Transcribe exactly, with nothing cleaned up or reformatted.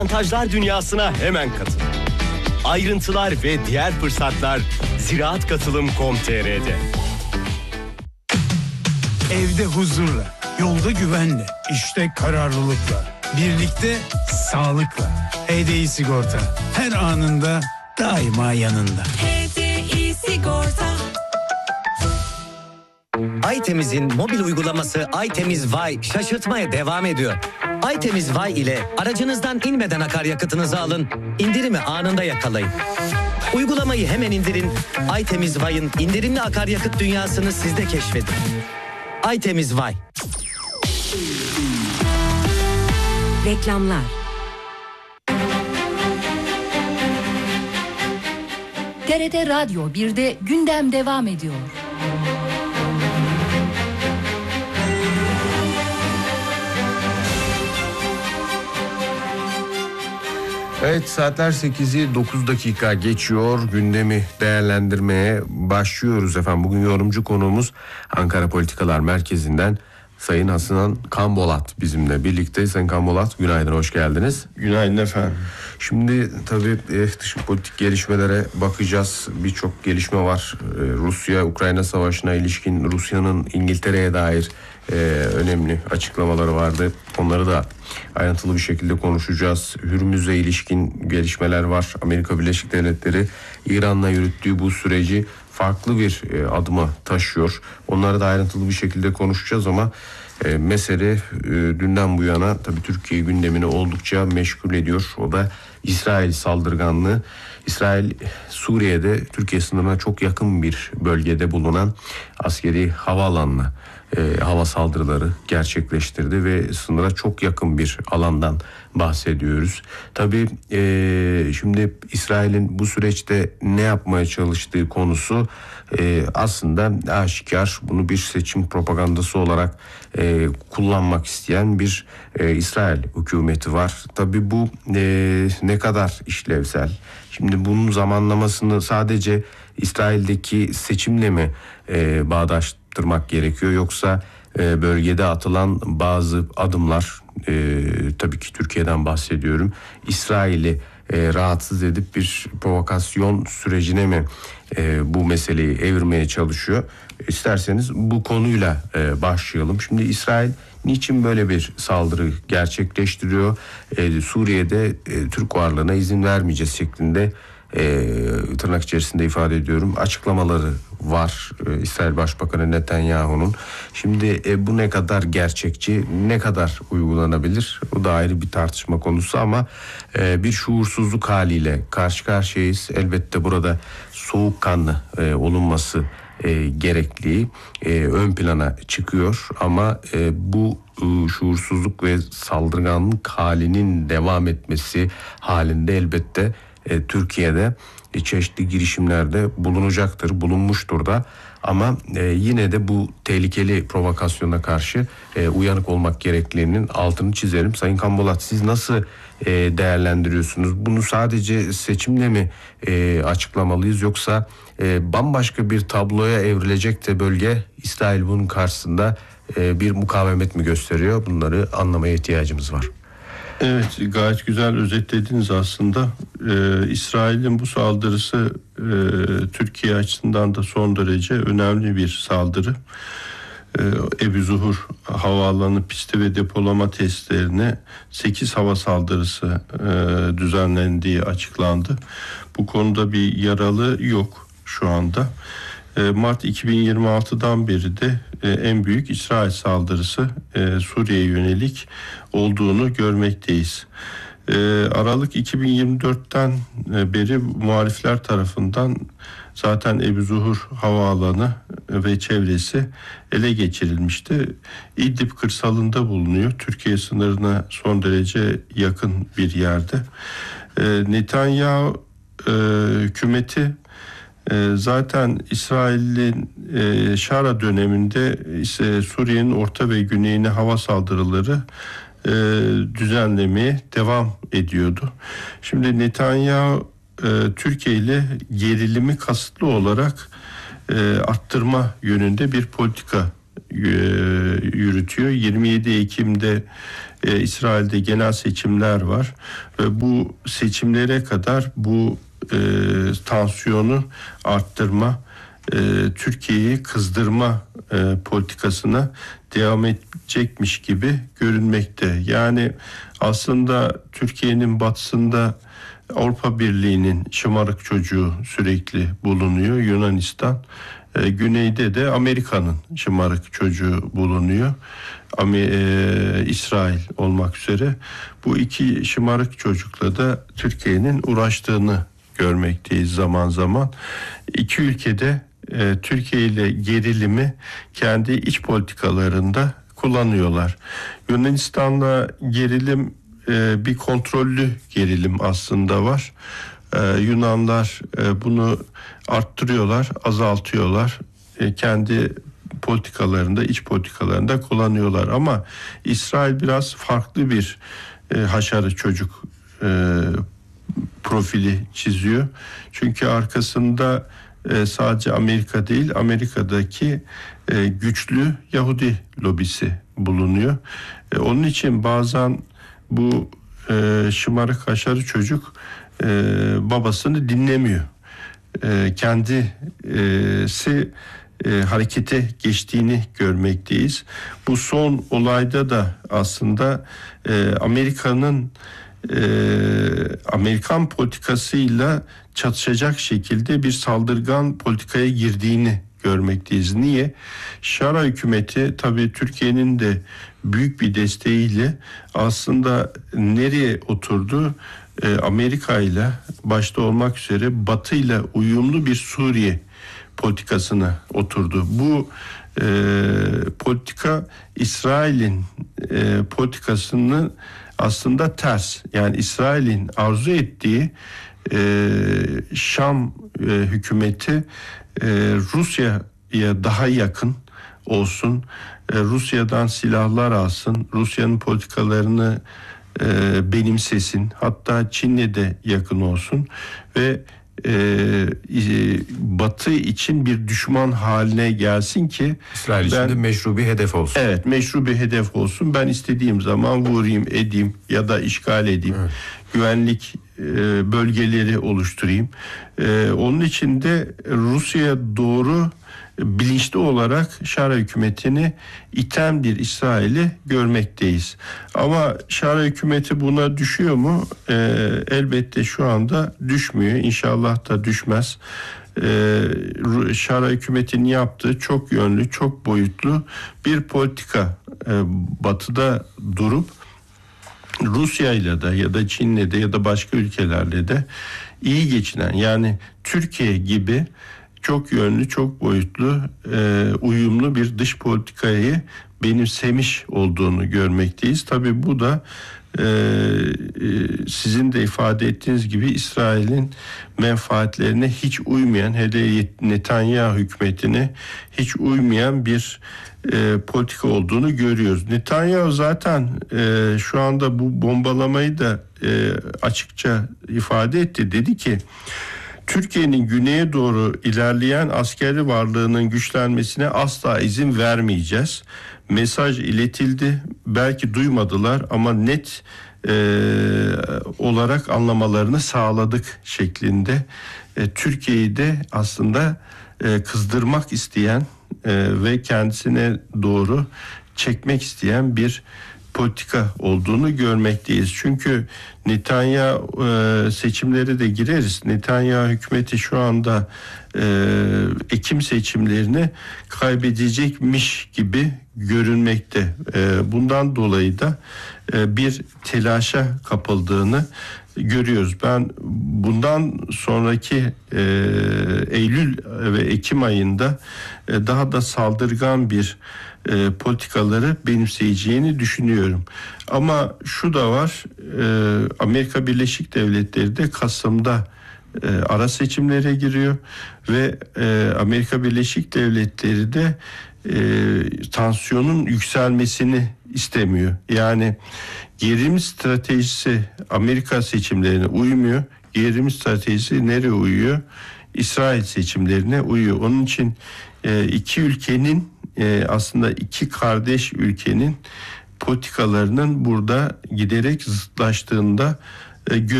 Avantajlar dünyasına hemen katıl. Ayrıntılar ve diğer fırsatlar ziraat katılım nokta com nokta tr'de. Evde huzurla, yolda güvenle, işte kararlılıkla, birlikte sağlıkla. H D I Sigorta her anında daima yanında. H D I Sigorta. Aytemiz'in mobil uygulaması Aytemiz Vay şaşırtmaya devam ediyor. Aytemiz Vay ile aracınızdan inmeden akaryakıtınızı alın, indirimi anında yakalayın. Uygulamayı hemen indirin, Aytemiz Vay'ın indirimli akaryakıt dünyasını siz de keşfedin. Aytemiz Vay. Reklamlar. T R T Radyo birde gündem devam ediyor. Evet, saatler sekizi dokuz dakika geçiyor. Gündemi değerlendirmeye başlıyoruz efendim. Bugün yorumcu konuğumuz Ankara Politikalar Merkezi'nden Sayın Hasan Kambolat bizimle birlikte. Sayın Kambolat, günaydın, hoş geldiniz. Günaydın efendim. Şimdi tabii dış politik gelişmelere bakacağız. Birçok gelişme var. Rusya-Ukrayna savaşına ilişkin Rusya'nın İngiltere'ye dair e, önemli açıklamaları vardı. Onları da ayrıntılı bir şekilde konuşacağız. Hürmüz'e ilişkin gelişmeler var. Amerika Birleşik Devletleri İran'la yürüttüğü bu süreci farklı bir e, adıma taşıyor. Onları da ayrıntılı bir şekilde konuşacağız ama e, mesele e, dünden bu yana tabii Türkiye gündemini oldukça meşgul ediyor. O da İsrail saldırganlığı. İsrail Suriye'de Türkiye sınırına çok yakın bir bölgede bulunan askeri havaalanına e, hava saldırıları gerçekleştirdi ve sınıra çok yakın bir alandan bahsediyoruz. Tabii e, şimdi İsrail'in bu süreçte ne yapmaya çalıştığı konusu e, aslında aşikar. Bunu bir seçim propagandası olarak e, kullanmak isteyen bir e, İsrail hükümeti var. Tabii bu e, ne kadar işlevsel? Şimdi bunun zamanlamasını sadece İsrail'deki seçimle mi e, bağdaştırmak gerekiyor, yoksa e, bölgede atılan bazı adımlar, e, tabii ki Türkiye'den bahsediyorum, İsrail'i e, rahatsız edip bir provokasyon sürecine mi e, bu meseleyi evirmeye çalışıyor? İsterseniz bu konuyla e, başlayalım. Şimdi İsrail niçin böyle bir saldırı gerçekleştiriyor? Ee, Suriye'de e, Türk varlığına izin vermeyeceğiz şeklinde e, tırnak içerisinde ifade ediyorum açıklamaları var e, İsrail Başbakanı Netanyahu'nun. Şimdi e, bu ne kadar gerçekçi, ne kadar uygulanabilir? Bu da ayrı bir tartışma konusu ama e, bir şuursuzluk haliyle karşı karşıyayız. Elbette burada soğukkanlı e, olunması E, gerekliği e, ön plana çıkıyor ama e, bu e, şuursuzluk ve saldırganlık halinin devam etmesi halinde elbette e, Türkiye'de e, çeşitli girişimlerde bulunacaktır, bulunmuştur da ama e, yine de bu tehlikeli provokasyona karşı e, uyanık olmak gerekliliğinin altını çizelim. Sayın Kambolat, siz nasıl e, değerlendiriyorsunuz? Bunu sadece seçimle mi e, açıklamalıyız, yoksa e, bambaşka bir tabloya evrilecek de bölge İsrail bunun karşısında e, bir mukavemet mi gösteriyor? Bunları anlamaya ihtiyacımız var. Evet, gayet güzel özetlediniz aslında. Ee, İsrail'in bu saldırısı e, Türkiye açısından da son derece önemli bir saldırı. Ee, Ebu Zuhur havaalanı pisti ve depolama testlerine sekiz hava saldırısı e, düzenlendiği açıklandı. Bu konuda bir yaralı yok şu anda. Mart iki bin yirmi altıdan beri de en büyük İsrail saldırısı Suriye'ye yönelik olduğunu görmekteyiz. Aralık iki bin yirmi dörtten beri muhalifler tarafından zaten Ebu Zuhur havaalanı ve çevresi ele geçirilmişti. İdlib kırsalında bulunuyor. Türkiye sınırına son derece yakın bir yerde. Netanyahu hükümeti zaten İsrail'in e, Şara döneminde ise Suriye'nin orta ve güneyine hava saldırıları e, düzenlemeye devam ediyordu. Şimdi Netanyahu e, Türkiye ile gerilimi kasıtlı olarak e, arttırma yönünde bir politika e, yürütüyor. yirmi yedi Ekim'de e, İsrail'de genel seçimler var ve bu seçimlere kadar bu e, tansiyonu arttırma, e, Türkiye'yi kızdırma e, politikasına devam edecekmiş gibi görünmekte. Yani aslında Türkiye'nin batısında Avrupa Birliği'nin şımarık çocuğu sürekli bulunuyor, Yunanistan. E, güneyde de Amerika'nın şımarık çocuğu bulunuyor, Ama, e, İsrail olmak üzere. Bu iki şımarık çocukla da Türkiye'nin uğraştığını görmekteyiz zaman zaman. İki ülkede e, Türkiye ile gerilimi kendi iç politikalarında kullanıyorlar. Yunanistan'la gerilim e, bir kontrollü gerilim aslında var. E, Yunanlar e, bunu arttırıyorlar, azaltıyorlar. E, kendi politikalarında, iç politikalarında kullanıyorlar. Ama İsrail biraz farklı bir e, haşarı çocuk e, profili çiziyor. Çünkü arkasında e, sadece Amerika değil, Amerika'daki e, güçlü Yahudi lobisi bulunuyor. E, onun için bazen bu e, şımarık haşarı çocuk e, babasını dinlemiyor. E, kendisi e, harekete geçtiğini görmekteyiz. Bu son olayda da aslında e, Amerika'nın e, Amerikan politikasıyla çatışacak şekilde bir saldırgan politikaya girdiğini görmekteyiz. Niye? Şara hükümeti tabii Türkiye'nin de büyük bir desteğiyle aslında nereye oturdu? E, Amerika ile başta olmak üzere Batı ile uyumlu bir Suriye politikasına oturdu. Bu e, politika İsrail'in e, politikasını aslında ters. Yani İsrail'in arzu ettiği e, Şam e, hükümeti e, Rusya'ya daha yakın olsun, e, Rusya'dan silahlar alsın, Rusya'nın politikalarını e, benimsesin, hatta Çin'le de yakın olsun ve e, e, Batı için bir düşman haline gelsin ki İsrail için de meşru bir hedef olsun. Evet, meşru bir hedef olsun. Ben istediğim zaman vurayım, edeyim ya da işgal edeyim. Evet. Güvenlik e, bölgeleri oluşturayım. E, onun için de Rusya'ya doğru bilinçli olarak Şara hükümetini iten bir İsrail'i görmekteyiz. Ama Şara hükümeti buna düşüyor mu? E, elbette şu anda düşmüyor. İnşallah da düşmez. E, Şara hükümetinin yaptığı çok yönlü, çok boyutlu bir politika. E, batıda durup Rusya ile de ya da Çin'le de ya da başka ülkelerle de iyi geçinen, yani Türkiye gibi çok yönlü, çok boyutlu, e, uyumlu bir dış politikayı benimsemiş olduğunu görmekteyiz. Tabii bu da e, e, sizin de ifade ettiğiniz gibi İsrail'in menfaatlerine hiç uymayan, hele Netanyahu hükümetine hiç uymayan bir e, politika olduğunu görüyoruz. Netanyahu zaten e, şu anda bu bombalamayı da e, açıkça ifade etti. Dedi ki Türkiye'nin güneye doğru ilerleyen askeri varlığının güçlenmesine asla izin vermeyeceğiz. Mesaj iletildi. Belki duymadılar ama net e, olarak anlamalarını sağladık şeklinde. E, Türkiye'yi de aslında e, kızdırmak isteyen e, ve kendisine doğru çekmek isteyen bir politika olduğunu görmekteyiz. Çünkü Netanyahu e, seçimlere de gireriz. Netanyahu hükümeti şu anda e, Ekim seçimlerini kaybedecekmiş gibi görünmekte. E, bundan dolayı da e, bir telaşa kapıldığını görüyoruz. Ben bundan sonraki e, Eylül ve Ekim ayında e, daha da saldırgan bir e, politikaları benimseyeceğini düşünüyorum. Ama şu da var, e, Amerika Birleşik Devletleri de Kasım'da e, ara seçimlere giriyor ve e, Amerika Birleşik Devletleri de e, tansiyonun yükselmesini istemiyor. Yani gerilim stratejisi Amerika seçimlerine uymuyor. Gerilim stratejisi nereye uyuyor? İsrail seçimlerine uyuyor. Onun için e, iki ülkenin e, aslında iki kardeş ülkenin politikalarının burada giderek zıtlaştığında e,